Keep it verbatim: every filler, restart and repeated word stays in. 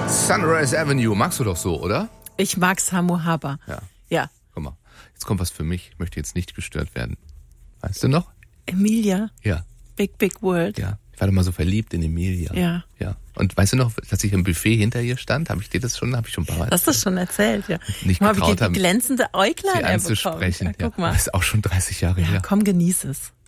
Sunrise Avenue, magst du doch so, oder? Ich mag Samu Haber. Ja. Ja. Guck mal, jetzt kommt was für mich. Ich möchte jetzt nicht gestört werden. Weißt du noch? Emilia. Ja. Big, big world. Ja. Ich war doch mal so verliebt in Emilia. Ja. Ja. Und weißt du noch, dass ich im Buffet hinter ihr stand? Habe ich dir das schon, habe ich schon ein paar Mal Hast du das schon erzählt, ja. Nicht Guck mal, getraut wie haben, glänzende Äuglein sie er bekommt. anzusprechen. Ja, guck mal. Das ist auch schon dreißig Jahre Ja, her. komm, genieß es.